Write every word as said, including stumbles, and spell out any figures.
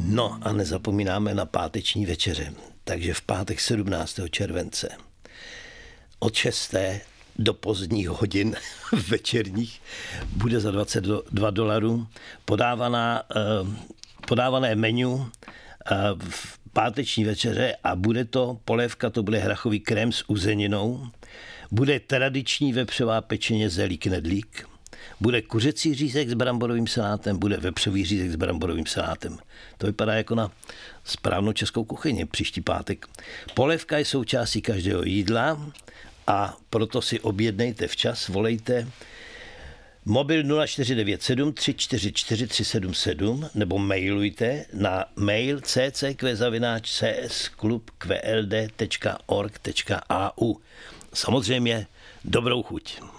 No a nezapomínáme na páteční večeře. Takže v pátek sedmnáctého července od šesté do pozdních hodin večerních bude za dvacet dva dolarů podávaná, podávané menu v páteční večeře a bude to polévka, to bude hrachový krém s uzeninou, bude tradiční vepřová pečeně zelí knedlík, bude kuřecí řízek s bramborovým salátem, bude vepřový řízek s bramborovým salátem. To vypadá jako na správnou českou kuchyni příští pátek. Polévka je součástí každého jídla a proto si objednejte včas, volejte mobil nula čtyři devět sedm tři čtyři čtyři tři sedm sedm nebo mailujte na mail c c q zavináč c s klub q l d tečka org tečka a u. Samozřejmě dobrou chuť.